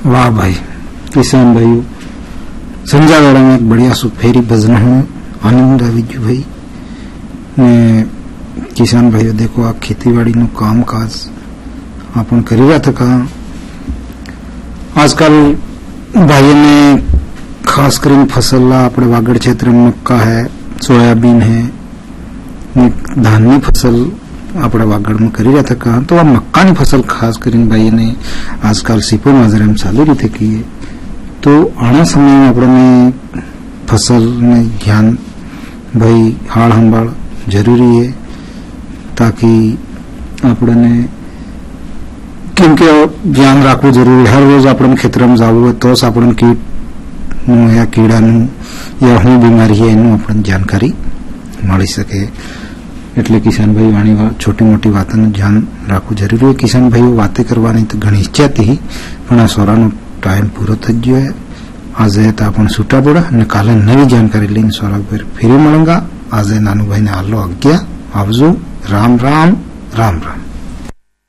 वाह भाई किसान भाई संजा वेड़ा में एक बढ़िया सुफेरी भजन है आनंद आवीजू भाई ने किसान भाई देखो आ खेतीवाड़ी नु काम काज अपन करी रहा था कहा आजकल भाई ने खास कर फसल अपने वागड़ क्षेत्र में मक्का है सोयाबीन है धान की फसल अपने वागड़ में करी रहा था कहा तो आ मक्का की फसल खास कर भाई ने आजकल सीपो माजरे में चालू रही थे की तो आने समय में अपने फसल में ध्यान भाई हाड़ हंबाड़ जरूरी है ताकि अपने क्योंकि ध्यान रखव जरूरी है। हर रोज अपने खेतर में जाव तो अपन कीट या कीड़ा या हूँ बीमारी है एनु अपन जानकारी मळी सके एटले किसान भाई वाणी छोटी मोटी बातों ध्यान रखव जरूरी है। किसान भाई बातें करवानी तो घनी इच्छा थी पण आ सोरानो टाइम पूरो थई गयो है। आज तो अपन छूटा पड़ा ने काले नवी जानकारी लईने सोरा पर फिर मळेंगा। आज नानू भाई ने आलो आज्ञा आवजो। राम राम राम राम।